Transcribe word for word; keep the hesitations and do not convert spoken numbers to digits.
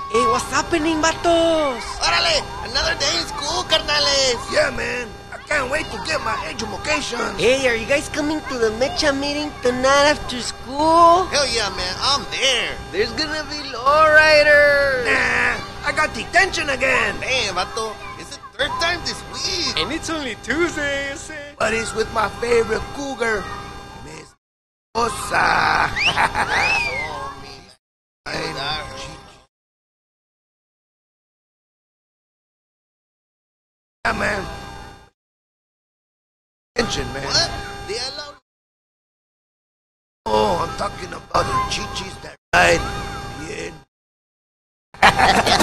Hey, what's happening, vatos? Órale, another day in school, carnales. Yeah, man. I can't wait to get my education. Hey, are you guys coming to the Mecha meeting tonight after school? Hell yeah, man, I'm there. There's gonna be lowriders. Nah, I got detention again. Damn, vato, it's the third time this week. And it's only Tuesday, is it? But it's with my favorite cougar, Miss Osa. Oh, me. Yeah, man. Detention, man. What? They allow... Oh, I'm talking about the chichis that ride bien.